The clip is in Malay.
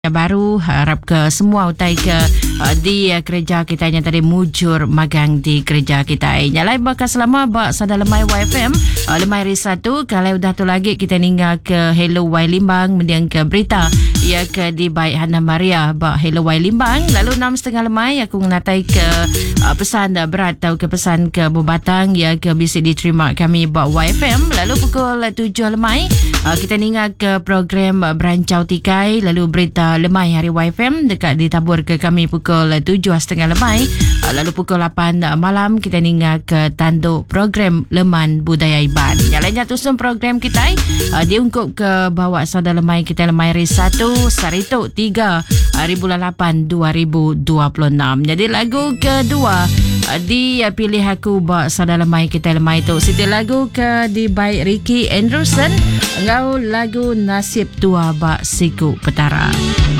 baru harap ke semua utai ke di kerja kita yang tadi mujur magang di kerja kita. Nyalai bakal selama bak sada lemai YFM lemai risatu kalau udah tu lagi kita ninggal ke Hello Y Limbang mendiang ke berita ia ke di Baik Hana Maria bak Hello Y Limbang. Lalu 6.30 lemai aku ngatai ke pesan berat atau ke pesan ke Bobatang ia ke bisa diterima kami bak YFM. Lalu pukul 7 lemai kita ninggal ke program Berancau Tikai lalu berita lemai hari YFM dekat ditabur ke kami pukul 7.30 lemai. Lalu pukul 8 malam kita ninggal ke tanduk program Leman Budaya Iban. Yang lainnya tusun program kita diungkup ke bawa sada lemai kita lemai hari 1 Sarituk 3 bulan 8 2026. Jadi lagu kedua dipilih aku bak sada lemai kita lemai tu Siti lagu ke di Baik Ricky Anderson ngau lagu Nasib Tua bak Siku Petara.